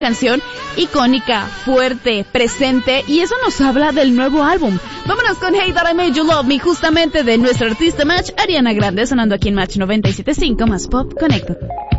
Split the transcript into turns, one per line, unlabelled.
canción icónica, fuerte, presente, y eso nos habla del nuevo álbum. Vámonos con Hey That I Made You Love Me, justamente de nuestra artista Match, Ariana Grande, sonando aquí en Match 97.5 más Pop. Conéctate.